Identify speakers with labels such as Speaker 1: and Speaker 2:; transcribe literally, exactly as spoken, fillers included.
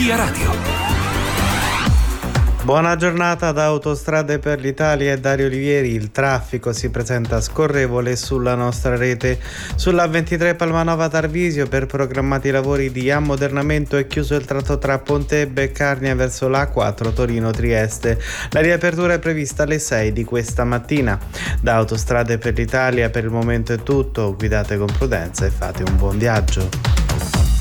Speaker 1: Via Radio.
Speaker 2: Buona giornata da Autostrade per l'Italia e Dario Olivieri. Il traffico si presenta scorrevole sulla nostra rete. Sulla ventitré Palmanova Tarvisio per programmati lavori di ammodernamento è chiuso il tratto tra Pontebbe e Carnia verso l'A quattro Torino Trieste. La riapertura è prevista alle sei di questa mattina. Da Autostrade per l'Italia per il momento è tutto. Guidate con prudenza e fate un buon viaggio.